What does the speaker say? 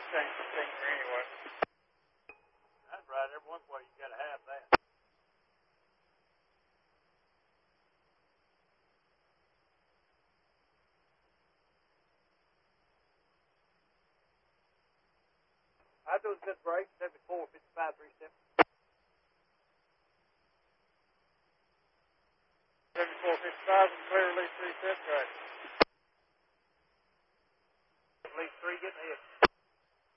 Mustang Stinger anyway. That's right. Every once in a while you got to have that. I do a good break, 74, 55, 37. 74, 55, and clear release 3 set.